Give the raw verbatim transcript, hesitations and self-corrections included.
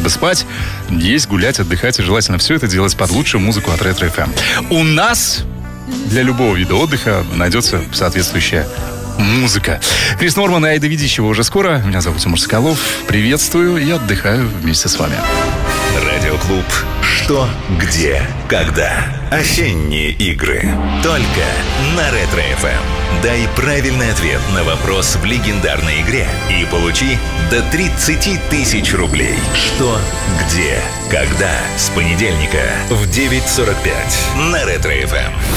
чтобы спать, есть, гулять, отдыхать. И желательно все это делать под лучшую музыку от Ретро эф эм. У нас для любого вида отдыха найдется соответствующая музыка. Крис Норман и Айда Ведищева уже скоро. Меня зовут Тимур Соколов. Приветствую и отдыхаю вместе с вами. Радиоклуб «Что, где, когда». Осенние игры. Только на Ретро эф эм. Дай правильный ответ на вопрос в легендарной игре и получи до тридцать тысяч рублей. Что, где, когда. С понедельника в девять сорок пять на Ретро эф эм.